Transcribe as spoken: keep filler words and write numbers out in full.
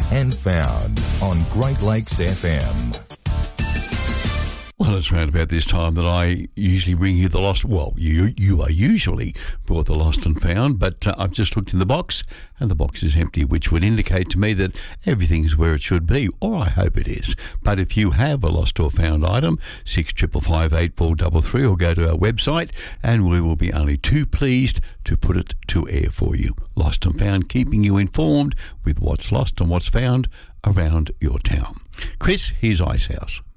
and Found on Great Lakes F M. Well, it's round about this time that I usually bring you the lost. Well, you you are usually brought the lost and found, but uh, I've just looked in the box and the box is empty, which would indicate to me that everything is where it should be, or I hope it is. But if you have a lost or found item, six triple five eight four double three, or go to our website, and we will be only too pleased to put it to air for you. Lost and Found, keeping you informed with what's lost and what's found around your town. Chris, here's Icehouse.